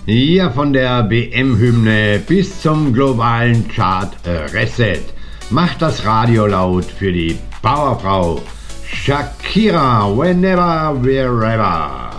Ja, von der WM-Hymne bis zum globalen Chart Reset. Macht das Radio laut für die Powerfrau Shakira, whenever, wherever.